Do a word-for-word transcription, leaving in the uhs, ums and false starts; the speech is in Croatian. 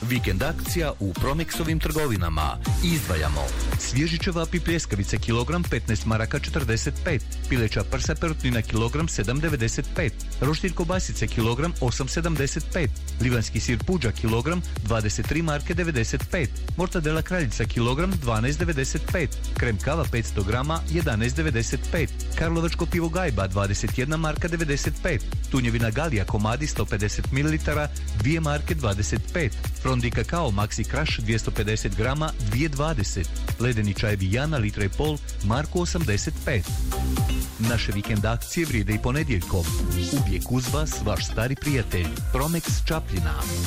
Vikend akcija u Promexovim trgovinama. Izdvajamo svježi ćevapi pljeskavice kilogram petnaest maraka četrdeset pet, pileća prsa perutnina kilogram sedam devedeset pet, roštilj kobasice kilogram osam sedamdeset pet, livanjski sir puđa kilogram dvadeset tri marke devedeset pet, mortadela kraljica kilogram dvanaest devedeset pet, krem kava petsto grama jedanaest devedeset pet, karlovačko pivo Gajba dvadeset jedna marka devedeset pet, tunjevina Galija komadi sto pedeset mililitara dvije marke dvadeset pet, Frondi kakao Maxi Crush dvjesto pedeset grama dvije dvadeset, ledeni čajevi Jana litra i pol marku osamdeset pet. Naše vikend akcije vrijede i ponedjeljkom. Uvijek uz vas vaš stari prijatelj Promex Čapljina.